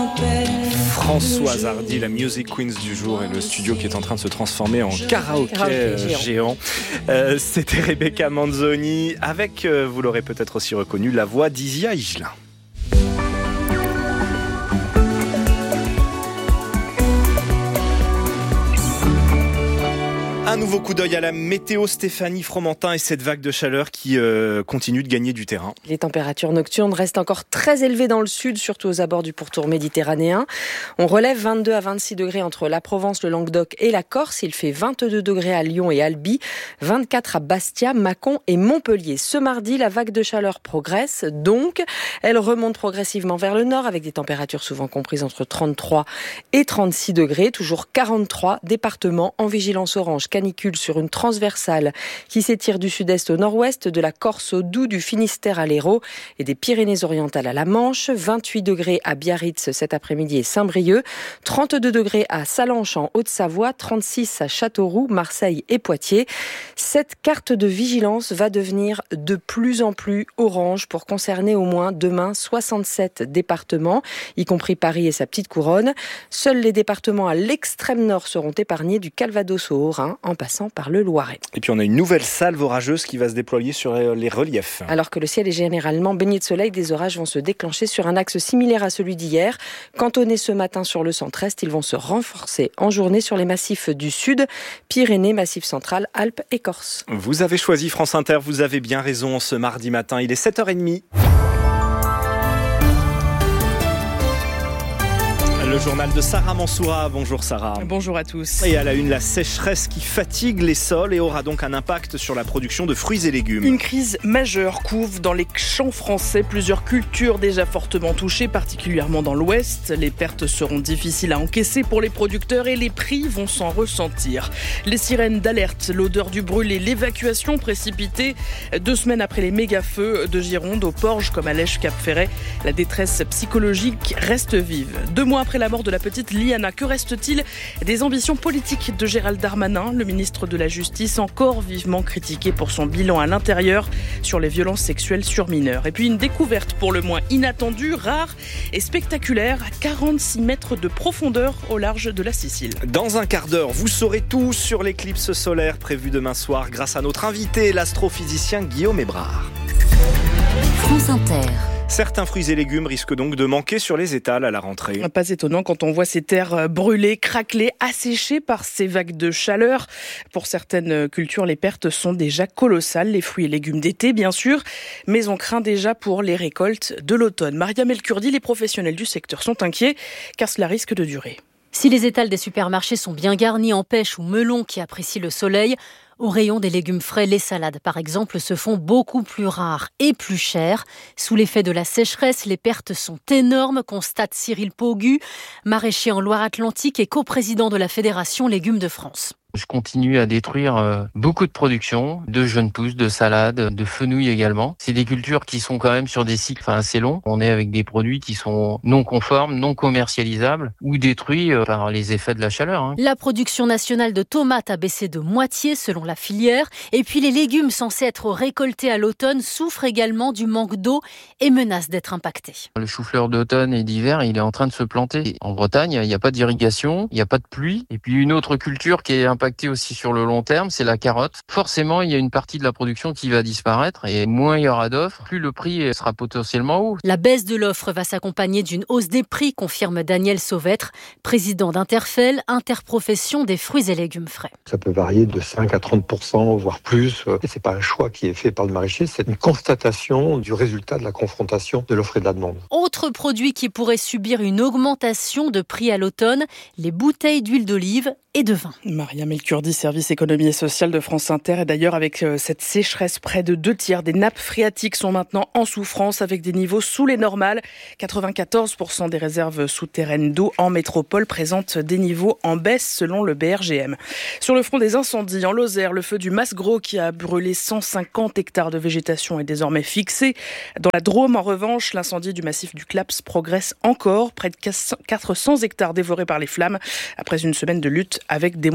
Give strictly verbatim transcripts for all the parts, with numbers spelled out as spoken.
Françoise Hardy, la Music Queens du jour, et le studio qui est en train de se transformer en karaoké, karaoké géant. géant. Euh, c'était Rebecca Manzoni avec, euh, vous l'aurez peut-être aussi reconnu, la voix d'Isia Higelin. Un nouveau coup d'œil à la météo, Stéphanie Fromentin, et cette vague de chaleur qui euh, continue de gagner du terrain. Les températures nocturnes restent encore très élevées dans le sud, surtout aux abords du pourtour méditerranéen. On relève vingt-deux à vingt-six degrés entre la Provence, le Languedoc et la Corse. Il fait vingt-deux degrés à Lyon et Albi, vingt-quatre à Bastia, Mâcon et Montpellier. Ce mardi, la vague de chaleur progresse, donc elle remonte progressivement vers le nord avec des températures souvent comprises entre trente-trois et trente-six degrés. Toujours quarante-trois départements en vigilance orange canicule sur une transversale qui s'étire du sud-est au nord-ouest, de la Corse au Doubs, du Finistère à l'Hérault et des Pyrénées-Orientales à la Manche. vingt-huit degrés à Biarritz cet après-midi et Saint-Brieuc, trente-deux degrés à Sallanches en Haute-Savoie, trente-six à Châteauroux, Marseille et Poitiers. Cette carte de vigilance va devenir de plus en plus orange pour concerner au moins demain soixante-sept départements, y compris Paris et sa petite couronne. Seuls les départements à l'extrême nord seront épargnés, du Calvados au Haut-Rhin, en passant par le Loiret. Et puis on a une nouvelle salve orageuse qui va se déployer sur les reliefs. Alors que le ciel est généralement baigné de soleil, des orages vont se déclencher sur un axe similaire à celui d'hier. Cantonnés ce matin sur le centre-est, ils vont se renforcer en journée sur les massifs du sud, Pyrénées, Massif central, Alpes et Corse. Vous avez choisi France Inter, vous avez bien raison ce mardi matin, il est sept heures trente. Le journal de Sarah Mansoura. Bonjour Sarah. Bonjour à tous. Et à la une, la sécheresse qui fatigue les sols et aura donc un impact sur la production de fruits et légumes. Une crise majeure couve dans les champs français plusieurs cultures déjà fortement touchées, particulièrement dans l'ouest. Les pertes seront difficiles à encaisser pour les producteurs et les prix vont s'en ressentir. Les sirènes d'alerte, l'odeur du brûlé, l'évacuation précipitée. Deux semaines après les méga-feux de Gironde, au Porge comme à Lèche-Cap-Ferret, la détresse psychologique reste vive. Deux mois après la mort de la petite Liana, que reste-t-il des ambitions politiques de Gérald Darmanin, le ministre de la Justice, encore vivement critiqué pour son bilan à l'intérieur sur les violences sexuelles sur mineurs. Et puis une découverte pour le moins inattendue, rare et spectaculaire, à quarante-six mètres de profondeur au large de la Sicile. Dans un quart d'heure, vous saurez tout sur l'éclipse solaire prévue demain soir grâce à notre invité, l'astrophysicien Guillaume Hébrard. France Inter. Certains fruits et légumes risquent donc de manquer sur les étals à la rentrée. Pas étonnant quand on voit ces terres brûlées, craquelées, asséchées par ces vagues de chaleur. Pour certaines cultures, les pertes sont déjà colossales. Les fruits et légumes d'été, bien sûr, mais on craint déjà pour les récoltes de l'automne. Mariam El-Kurdi, les professionnels du secteur sont inquiets car cela risque de durer. Si les étals des supermarchés sont bien garnis en pêches ou melons qui apprécient le soleil, au rayon des légumes frais, les salades, par exemple, se font beaucoup plus rares et plus chères. Sous l'effet de la sécheresse, les pertes sont énormes, constate Cyril Paugu, maraîcher en Loire-Atlantique et coprésident de la Fédération Légumes de France. Je continue à détruire euh, beaucoup de production, de jeunes pousses, de salades, de fenouil également. C'est des cultures qui sont quand même sur des cycles enfin, assez longs. On est avec des produits qui sont non conformes, non commercialisables ou détruits euh, par les effets de la chaleur. Hein. La production nationale de tomates a baissé de moitié selon la filière. Et puis les légumes censés être récoltés à l'automne souffrent également du manque d'eau et menacent d'être impactés. Le chou-fleur d'automne et d'hiver, il est en train de se planter. En Bretagne, il n'y a pas d'irrigation, il n'y a pas de pluie. Et puis une autre culture qui est un impacté aussi sur le long terme, c'est la carotte. Forcément, il y a une partie de la production qui va disparaître et moins il y aura d'offres, plus le prix sera potentiellement haut. La baisse de l'offre va s'accompagner d'une hausse des prix, confirme Daniel Sauvêtre, président d'Interfel, interprofession des fruits et légumes frais. Ça peut varier de cinq à trente pour cent, voire plus. Et c'est pas un choix qui est fait par le maraîcher, c'est une constatation du résultat de la confrontation de l'offre et de la demande. Autre produit qui pourrait subir une augmentation de prix à l'automne, les bouteilles d'huile d'olive et de vin. Mariam El-Kurdi, service économie et social de France Inter. Et d'ailleurs, avec cette sécheresse, près de deux tiers des nappes phréatiques sont maintenant en souffrance avec des niveaux sous les normales. quatre-vingt-quatorze pour cent des réserves souterraines d'eau en métropole présentent des niveaux en baisse selon le B R G M. Sur le front des incendies, en Lozère, le feu du Mas-Gros qui a brûlé cent cinquante hectares de végétation est désormais fixé. Dans la Drôme, en revanche, l'incendie du massif du Claps progresse encore. Près de quatre cents hectares dévorés par les flammes après une semaine de lutte avec des moyens aériens.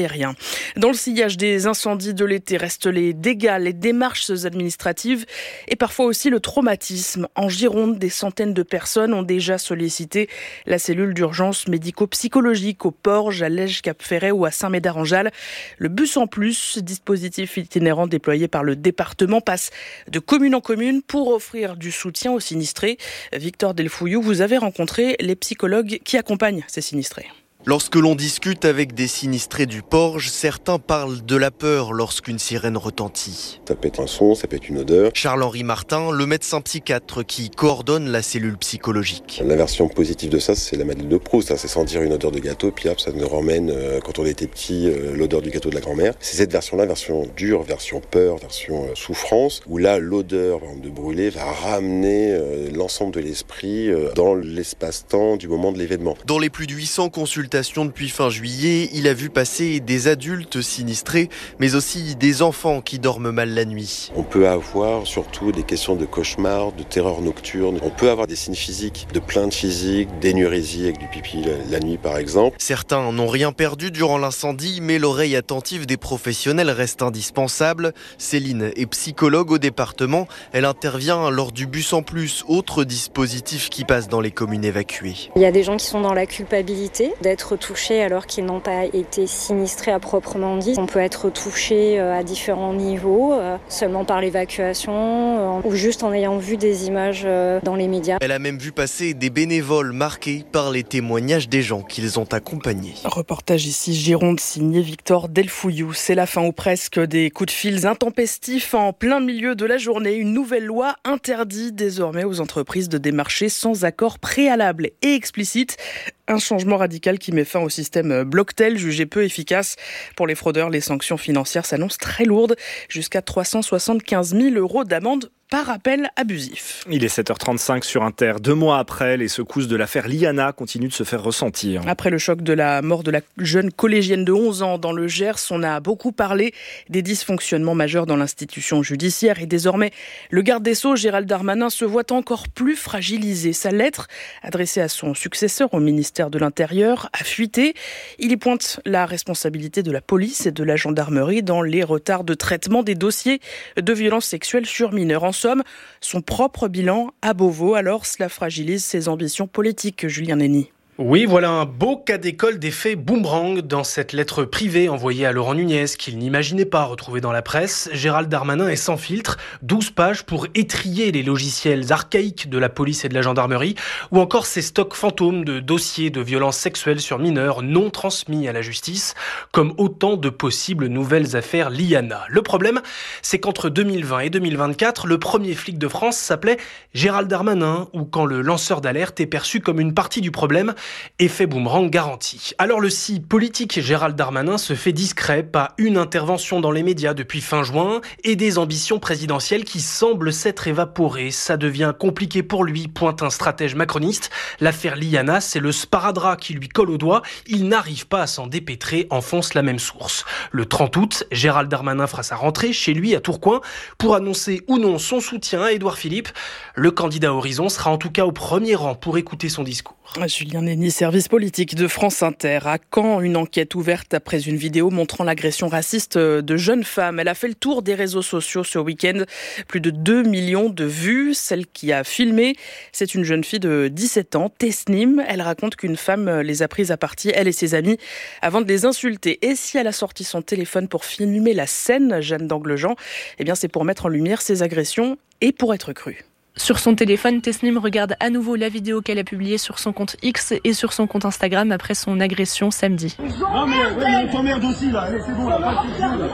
aérien. Dans le sillage des incendies de l'été restent les dégâts, les démarches administratives et parfois aussi le traumatisme. En Gironde, des centaines de personnes ont déjà sollicité la cellule d'urgence médico-psychologique au Porge, à Lège-Cap-Ferret ou à Saint-Médard-en-Jalles. Le bus en plus, dispositif itinérant déployé par le département, passe de commune en commune pour offrir du soutien aux sinistrés. Victor Delfouillou, vous avez rencontré les psychologues qui accompagnent ces sinistrés. Lorsque l'on discute avec des sinistrés du Porge, certains parlent de la peur lorsqu'une sirène retentit. Ça peut être un son, ça peut être une odeur. Charles-Henri Martin, le médecin psychiatre qui coordonne la cellule psychologique. La version positive de ça, c'est la Madeleine de Proust. C'est sentir une odeur de gâteau, puis hop, ça nous ramène, euh, quand on était petit, euh, l'odeur du gâteau de la grand-mère. C'est cette version-là, version dure, version peur, version euh, souffrance, où là, l'odeur par exemple, de brûler va ramener euh, l'ensemble de l'esprit euh, dans l'espace-temps du moment de l'événement. Dans les plus de huit cents consultations depuis fin juillet, il a vu passer des adultes sinistrés, mais aussi des enfants qui dorment mal la nuit. On peut avoir surtout des questions de cauchemars, de terreur nocturne. On peut avoir des signes physiques, de plaintes physiques, d'énurésie avec du pipi la nuit par exemple. Certains n'ont rien perdu durant l'incendie, mais l'oreille attentive des professionnels reste indispensable. Céline est psychologue au département. Elle intervient lors du bus en plus, autre dispositif qui passe dans les communes évacuées. Il y a des gens qui sont dans la culpabilité d'être touchés alors qu'ils n'ont pas été sinistrés à proprement dit. On peut être touché à différents niveaux, seulement par l'évacuation ou juste en ayant vu des images dans les médias. Elle a même vu passer des bénévoles marqués par les témoignages des gens qu'ils ont accompagnés. Reportage ici Gironde signé Victor Delfouillou. C'est la fin ou presque des coups de fil intempestifs en plein milieu de la journée. Une nouvelle loi interdit désormais aux entreprises de démarcher sans accord préalable et explicite. Un changement radical qui met fin au système Blocktel, jugé peu efficace. Pour les fraudeurs, les sanctions financières s'annoncent très lourdes, jusqu'à trois cent soixante-quinze mille euros d'amende par appel abusif. Il est sept heures trente-cinq sur Inter. Deux mois après, les secousses de l'affaire Liana continuent de se faire ressentir. Après le choc de la mort de la jeune collégienne de onze ans dans le Gers, on a beaucoup parlé des dysfonctionnements majeurs dans l'institution judiciaire et désormais, le garde des Sceaux, Gérald Darmanin, se voit encore plus fragilisé. Sa lettre, adressée à son successeur au ministère de l'Intérieur, a fuité. Il y pointe la responsabilité de la police et de la gendarmerie dans les retards de traitement des dossiers de violences sexuelles sur mineurs. En somme, son propre bilan à Beauvau, alors cela fragilise ses ambitions politiques, Julien Nenny. Oui, voilà un beau cas d'école d'effet boomerang dans cette lettre privée envoyée à Laurent Nunez qu'il n'imaginait pas retrouver dans la presse. Gérald Darmanin est sans filtre, douze pages pour étrier les logiciels archaïques de la police et de la gendarmerie ou encore ces stocks fantômes de dossiers de violences sexuelles sur mineurs non transmis à la justice comme autant de possibles nouvelles affaires Liana. Le problème, c'est qu'entre deux mille vingt et deux mille vingt-quatre, le premier flic de France s'appelait Gérald Darmanin ou quand le lanceur d'alerte est perçu comme une partie du problème, effet boomerang garanti. Alors le si politique Gérald Darmanin se fait discret, pas une intervention dans les médias depuis fin juin et des ambitions présidentielles qui semblent s'être évaporées. Ça devient compliqué pour lui, pointe un stratège macroniste. L'affaire Liana, c'est le sparadrap qui lui colle au doigt. Il n'arrive pas à s'en dépêtrer, enfonce la même source. Le trente août, Gérald Darmanin fera sa rentrée chez lui à Tourcoing pour annoncer ou non son soutien à Édouard Philippe. Le candidat Horizon sera en tout cas au premier rang pour écouter son discours. Julien Nenny, service politique de France Inter. À Caen, une enquête ouverte après une vidéo montrant l'agression raciste de jeunes femmes. Elle a fait le tour des réseaux sociaux ce week-end. Plus de deux millions de vues. Celle qui a filmé, c'est une jeune fille de dix-sept ans, Tesnim. Elle raconte qu'une femme les a prises à partie, elle et ses amis, avant de les insulter. Et si elle a sorti son téléphone pour filmer la scène, Jeanne d'Anglejean, eh bien c'est pour mettre en lumière ces agressions et pour être crue. Sur son téléphone, Tesnim regarde à nouveau la vidéo qu'elle a publiée sur son compte X et sur son compte Instagram après son agression samedi. Non mais ouais, on t'emmerde aussi là, allez, c'est bon là, pas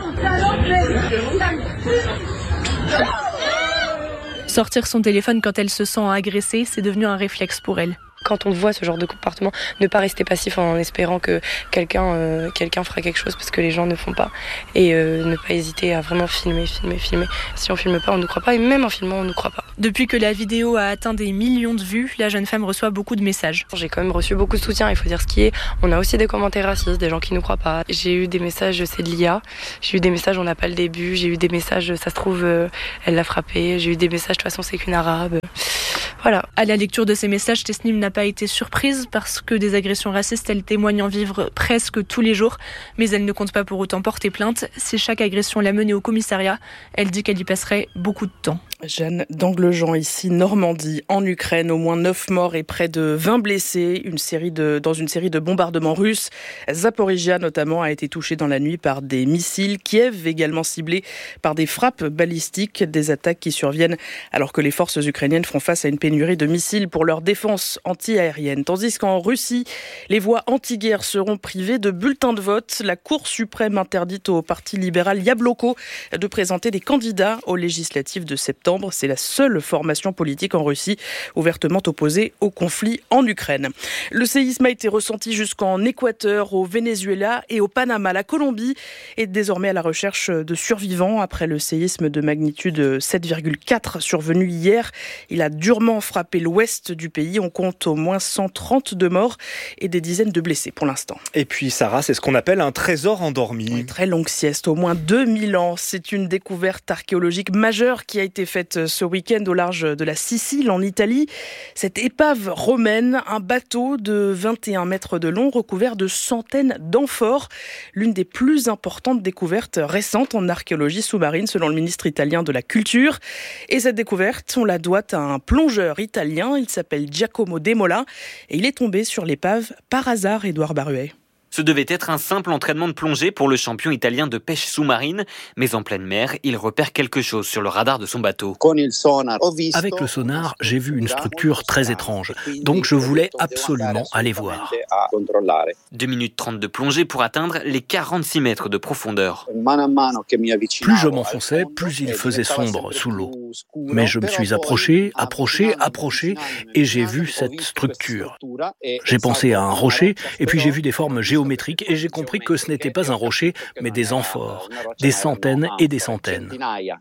de Sortir son téléphone quand elle se sent agressée, c'est devenu un réflexe pour elle. Quand on voit ce genre de comportement, ne pas rester passif en espérant que quelqu'un, euh, quelqu'un fera quelque chose parce que les gens ne font pas. Et euh, ne pas hésiter à vraiment filmer, filmer, filmer. Si on filme pas, on ne croit pas. Et même en filmant, on ne croit pas. Depuis que la vidéo a atteint des millions de vues, la jeune femme reçoit beaucoup de messages. J'ai quand même reçu beaucoup de soutien, il faut dire ce qui est. On a aussi des commentaires racistes, des gens qui ne croient pas. J'ai eu des messages, c'est de l'I A. J'ai eu des messages, on n'a pas le début. J'ai eu des messages, ça se trouve, euh, elle l'a frappé. J'ai eu des messages, de toute façon, c'est qu'une arabe. Voilà. À la lecture de ces messages, Tesnim n'a pas été surprise parce que des agressions racistes, elle témoigne en vivre presque tous les jours, mais elle ne compte pas pour autant porter plainte. Si chaque agression l'a menée au commissariat, elle dit qu'elle y passerait beaucoup de temps. Jeanne d'Anglejean, ici, Normandie, en Ukraine, au moins neuf morts et près de vingt blessés. Une série de, dans une série de bombardements russes. Zaporizhia, notamment, a été touchée dans la nuit par des missiles. Kiev, également ciblé par des frappes balistiques, des attaques qui surviennent alors que les forces ukrainiennes font face à une pénurie de missiles pour leur défense anti-aérienne. Tandis qu'en Russie, les voix anti-guerre seront privées de bulletins de vote. La Cour suprême interdit au parti libéral Yabloko de présenter des candidats aux législatives de septembre. C'est la seule formation politique en Russie ouvertement opposée au conflit en Ukraine. Le séisme a été ressenti jusqu'en Équateur, au Venezuela et au Panama. La Colombie est désormais à la recherche de survivants après le séisme de magnitude sept virgule quatre survenu hier. Il a durement frappé l'ouest du pays. On compte au moins cent trente-deux morts et des dizaines de blessés pour l'instant. Et puis Sarah, c'est ce qu'on appelle un trésor endormi. Une très longue sieste, au moins deux mille ans. C'est une découverte archéologique majeure qui a été faite ce week-end au large de la Sicile, en Italie. Cette épave romaine, un bateau de vingt et un mètres de long recouvert de centaines d'amphores. L'une des plus importantes découvertes récentes en archéologie sous-marine, selon le ministre italien de la Culture. Et cette découverte, on la doit à un plongeur italien. Il s'appelle Giacomo Demola et il est tombé sur l'épave par hasard, Édouard Baruet. Ce devait être un simple entraînement de plongée pour le champion italien de pêche sous-marine, mais en pleine mer, il repère quelque chose sur le radar de son bateau. Avec le sonar, j'ai vu une structure très étrange, donc je voulais absolument aller voir. deux minutes trente de plongée pour atteindre les quarante-six mètres de profondeur. Plus je m'enfonçais, plus il faisait sombre sous l'eau. Mais je me suis approché, approché, approché, et j'ai vu cette structure. J'ai pensé à un rocher, et puis j'ai vu des formes géométriques, et j'ai compris que ce n'était pas un rocher, mais des amphores, des centaines et des centaines.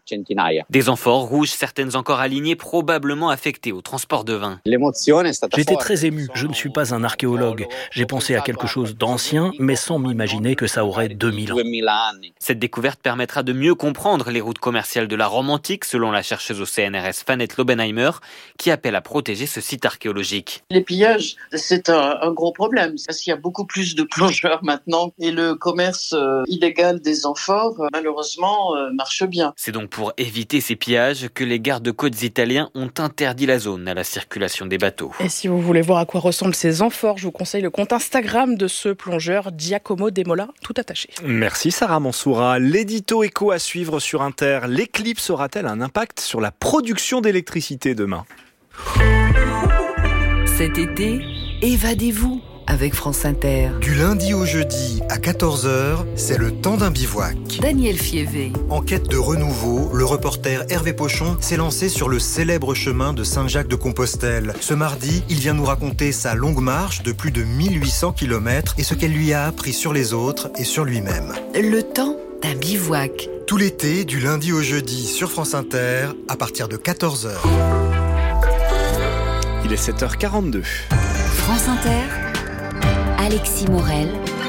Des amphores rouges, certaines encore alignées, probablement affectées au transport de vin. J'étais très ému, je ne suis pas un archéologue. J'ai pensé à quelque chose d'ancien, mais sans m'imaginer que ça aurait deux mille ans. Cette découverte permettra de mieux comprendre les routes commerciales de la Rome antique, selon la chercheuse au C N R S Fanette Lobenheimer, qui appelle à protéger ce site archéologique. Les pillages, c'est un, un gros problème, parce qu'il y a beaucoup plus de plongeurs maintenant, et le commerce euh, illégal des amphores, euh, malheureusement, euh, marche bien. C'est donc pour éviter ces pillages que les gardes-côtes italiens ont interdit la zone à la circulation des bateaux. Et si vous voulez voir à quoi ressemblent ces amphores, je vous conseille le compte Instagram de ce plongeur, Giacomo Demola, tout attaché. Merci Sarah Mansoura. L'édito éco à suivre sur Inter. L'éclipse aura-t-elle un impact sur la production d'électricité demain ? Cet été, évadez-vous avec France Inter. Du lundi au jeudi à quatorze heures, c'est le temps d'un bivouac. Daniel Fievé. En quête de renouveau, le reporter Hervé Pochon s'est lancé sur le célèbre chemin de Saint-Jacques-de-Compostelle. Ce mardi, il vient nous raconter sa longue marche de plus de mille huit cents kilomètres et ce qu'elle lui a appris sur les autres et sur lui-même. Le temps d'un bivouac. Tout l'été, du lundi au jeudi sur France Inter, à partir de quatorze heures. Il est sept heures quarante-deux. France Inter. Alexis Morel,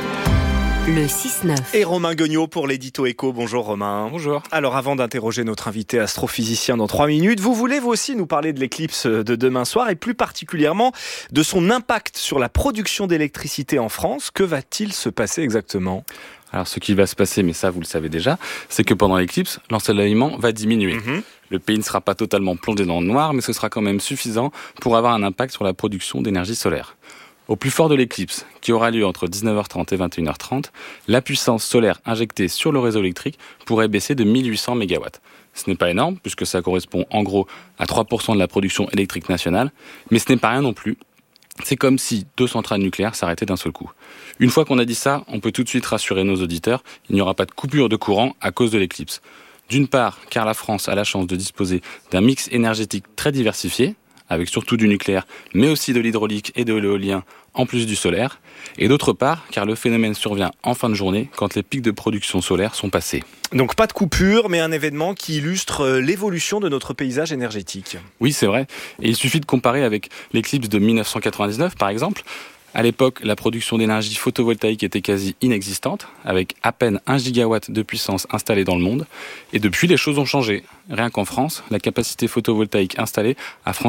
le six neuf. Et Romain Guignot pour l'édito éco. Bonjour Romain. Bonjour. Alors avant d'interroger notre invité astrophysicien dans trois minutes, vous voulez vous aussi nous parler de l'éclipse de demain soir et plus particulièrement de son impact sur la production d'électricité en France. Que va-t-il se passer exactement ? Alors ce qui va se passer, mais ça vous le savez déjà, c'est que pendant l'éclipse, l'ensoleillement va diminuer. Mmh. Le pays ne sera pas totalement plongé dans le noir, mais ce sera quand même suffisant pour avoir un impact sur la production d'énergie solaire. Au plus fort de l'éclipse, qui aura lieu entre dix-neuf heures trente et vingt et une heures trente, la puissance solaire injectée sur le réseau électrique pourrait baisser de mille huit cents mégawatts. Ce n'est pas énorme, puisque ça correspond en gros à trois pour cent de la production électrique nationale, mais ce n'est pas rien non plus. C'est comme si deux centrales nucléaires s'arrêtaient d'un seul coup. Une fois qu'on a dit ça, on peut tout de suite rassurer nos auditeurs, il n'y aura pas de coupure de courant à cause de l'éclipse. D'une part, car la France a la chance de disposer d'un mix énergétique très diversifié, avec surtout du nucléaire, mais aussi de l'hydraulique et de l'éolien, en plus du solaire. Et d'autre part, car le phénomène survient en fin de journée, quand les pics de production solaire sont passés. Donc pas de coupure, mais un événement qui illustre l'évolution de notre paysage énergétique. Oui, c'est vrai. Et il suffit de comparer avec l'éclipse de dix-neuf cent quatre-vingt-dix-neuf, par exemple. À l'époque, la production d'énergie photovoltaïque était quasi inexistante, avec à peine un gigawatt de puissance installée dans le monde. Et depuis, les choses ont changé. Rien qu'en France, la capacité photovoltaïque installée a franchi